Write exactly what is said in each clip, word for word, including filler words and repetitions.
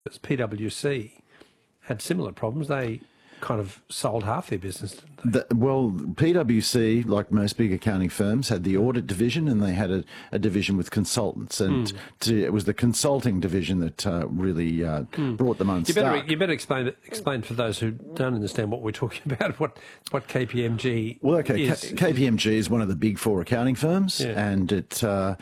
P W C had similar problems. They kind of sold half their business, didn't they? The, well, P W C, like most big accounting firms, had the audit division, and they had a, a division with consultants, and mm. to, it was the consulting division that uh, really uh, mm. brought them unstuck. You better, you better explain explain for those who don't understand what we're talking about, what what K P M G well, okay, is. K- KPMG is one of the big four accounting firms, yeah. and it. Uh,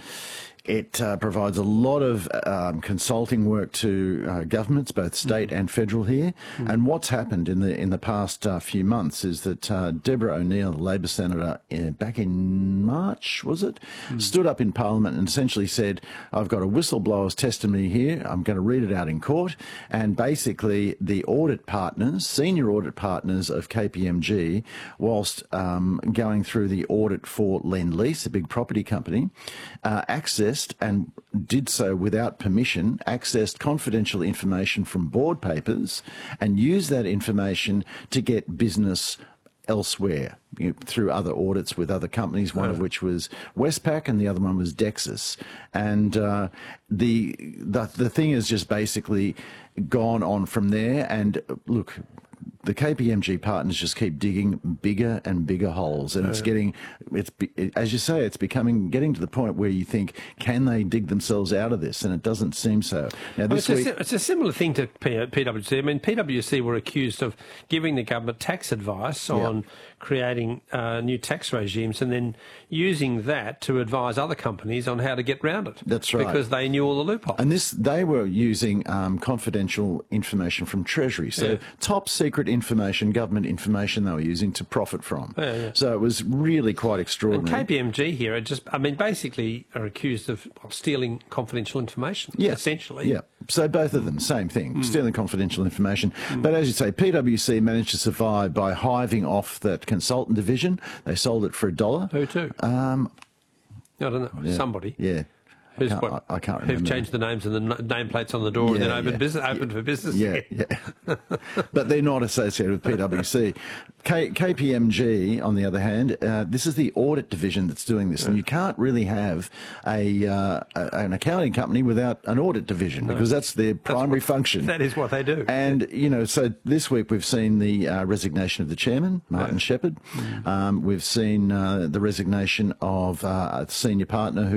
It uh, provides a lot of um, consulting work to uh, governments, both state mm. and federal here. Mm. And what's happened in the in the past uh, few months is that uh, Deborah O'Neill, the Labor senator, uh, back in March, was it, mm. stood up in Parliament and essentially said, "I've got a whistleblower's testimony here. I'm going to read it out in court." And basically, the audit partners, senior audit partners of K P M G, whilst um, going through the audit for Lendlease, a big property company, uh, accessed and did so without permission, accessed confidential information from board papers and used that information to get business elsewhere, you know, through other audits with other companies, one oh. of which was Westpac and the other one was Dexus. And uh, the, the the thing has just basically gone on from there. And look, the K P M G partners just keep digging bigger and bigger holes, and it's getting, it's as you say, it's becoming getting to the point where you think, can they dig themselves out of this? And it doesn't seem so. Now, this well, it's, week, a, it's a similar thing to P W C. I mean, P W C were accused of giving the government tax advice on yeah. creating uh, new tax regimes and then using that to advise other companies on how to get round it. That's right. Because they knew all the loopholes. And this, they were using um, confidential information from Treasury, so yeah. top secret information, government information they were using to profit from. Yeah, yeah. So it was really quite extraordinary. And K P M G here are just, I mean, basically are accused of well, stealing confidential information, yeah. essentially. Yeah, so both of them, same thing, mm. stealing confidential information. Mm. But as you say, P W C managed to survive by hiving off that consultant division. They sold it for a dollar. Who to? Um, I don't know, yeah. somebody. Yeah. Who's I can't, what, I, I can't remember. Who've changed the names and the nameplates on the door yeah, and then opened, yeah, business, opened yeah, for business. Yeah, yeah. But they're not associated with P W C. K, KPMG, on the other hand, uh, this is the audit division that's doing this, yeah. and you can't really have a, uh, a an accounting company without an audit division no. because that's their primary that's what, function. That is what they do. And, you know, so this week we've seen the uh, resignation of the chairman, Martin yeah. Shepherd. Mm. Um, we've seen uh, the resignation of uh, a senior partner who